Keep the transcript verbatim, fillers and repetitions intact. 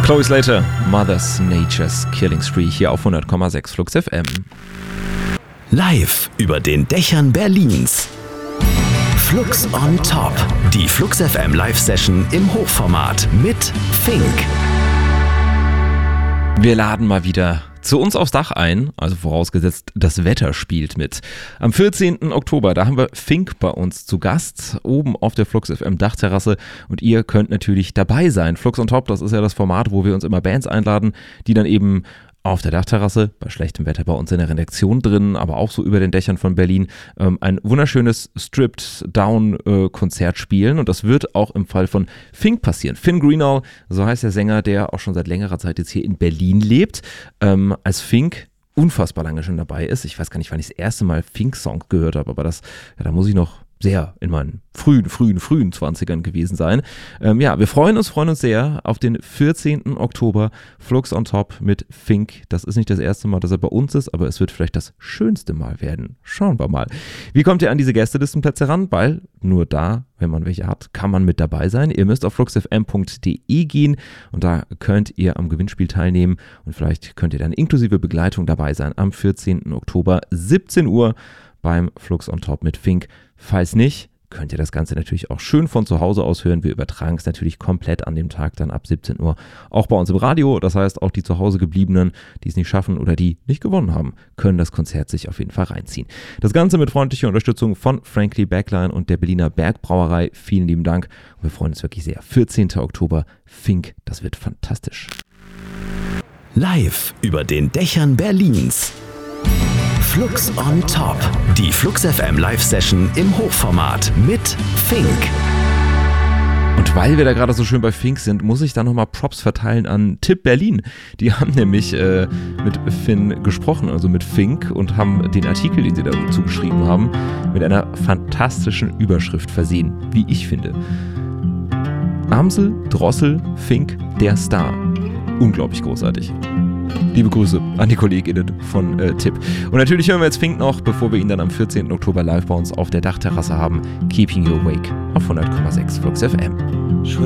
Chloe Slater, Mother's Nature's Killing Spree hier auf hundert Komma sechs Flux F M. Live über den Dächern Berlins. Flux on Top. Die Flux F M Live-Session im Hochformat mit Fink. Wir laden mal wieder zu uns aufs Dach ein, also vorausgesetzt, das Wetter spielt mit. Am vierzehnten Oktober, da haben wir Fink bei uns zu Gast, oben auf der Flux F M Dachterrasse und ihr könnt natürlich dabei sein. Flux on Top, das ist ja das Format, wo wir uns immer Bands einladen, die dann eben auf der Dachterrasse, bei schlechtem Wetter bei uns in der Redaktion drin, aber auch so über den Dächern von Berlin, ähm, ein wunderschönes Stripped-Down-Konzert spielen und das wird auch im Fall von Fink passieren. Finn Greenall, so heißt der Sänger, der auch schon seit längerer Zeit jetzt hier in Berlin lebt, ähm, als Fink unfassbar lange schon dabei ist. Ich weiß gar nicht, wann ich das erste Mal Fink-Song gehört habe, aber das, ja, da muss ich noch sehr in meinen frühen, frühen, frühen Zwanzigern gewesen sein. Ähm, ja, wir freuen uns, freuen uns sehr auf den vierzehnten Oktober Flux on Top mit Fink. Das ist nicht das erste Mal, dass er bei uns ist, aber es wird vielleicht das schönste Mal werden. Schauen wir mal. Wie kommt ihr an diese Gästelistenplätze ran? Weil nur da, wenn man welche hat, kann man mit dabei sein. Ihr müsst auf fluxfm punkt de gehen und da könnt ihr am Gewinnspiel teilnehmen und vielleicht könnt ihr dann inklusive Begleitung dabei sein am vierzehnten Oktober, siebzehn Uhr beim Flux on Top mit Fink. Falls nicht, könnt ihr das Ganze natürlich auch schön von zu Hause aus hören. Wir übertragen es natürlich komplett an dem Tag dann ab siebzehn Uhr auch bei uns im Radio. Das heißt, auch die zu Hause gebliebenen, die es nicht schaffen oder die nicht gewonnen haben, können das Konzert sich auf jeden Fall reinziehen. Das Ganze mit freundlicher Unterstützung von Frankly Backline und der Berliner Bergbrauerei. Vielen lieben Dank und wir freuen uns wirklich sehr. vierzehnten Oktober, Fink, das wird fantastisch. Live über den Dächern Berlins. Flux on Top. Die Flux F M Live-Session im Hochformat mit Fink. Und weil wir da gerade so schön bei Fink sind, muss ich da nochmal Props verteilen an Tipp Berlin. Die haben nämlich äh, mit Finn gesprochen, also mit Fink, und haben den Artikel, den sie dazu geschrieben haben, mit einer fantastischen Überschrift versehen, wie ich finde. Amsel, Drossel, Fink, der Star. Unglaublich großartig. Liebe Grüße an die KollegInnen von äh, Tipp. Und natürlich hören wir jetzt Fink noch, bevor wir ihn dann am vierzehnten Oktober live bei uns auf der Dachterrasse haben. Keeping You Awake auf hundert Komma sechs Flux F M.